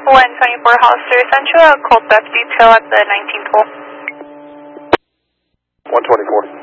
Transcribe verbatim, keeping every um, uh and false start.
one twenty-four Hollister, sent you a cold theft detail at the nineteenth hole. one twenty-four.